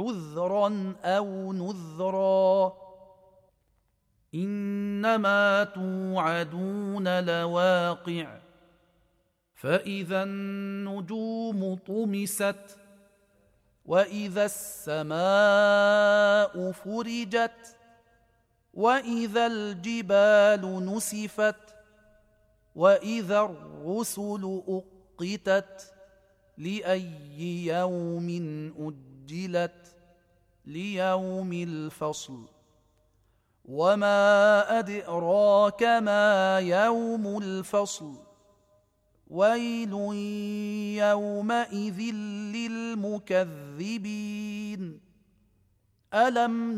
عذرا أو نذرا إنما توعدون لواقع فإذا النجوم طمست وإذا السماء فرجت وإذا الجبال نسفت وإذا الرسل أقتت لأي يوم أجلت ليوم الفصل وما أدراك ما يوم الفصل ويل يومئذ للمكذبين ألم